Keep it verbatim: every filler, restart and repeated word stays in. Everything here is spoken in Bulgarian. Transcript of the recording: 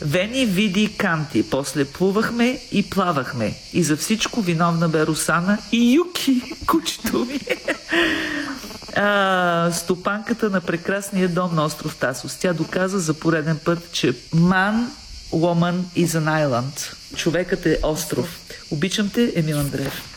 Вени, види, канти. После плувахме и плавахме. И за всичко виновна бе Русана и Юки, кучето ми. А, стопанката на прекрасния дом на остров Тасос. Тя доказа за пореден път, че man, woman is an island. Човекът е остров. Обичам те, Емил Андреев.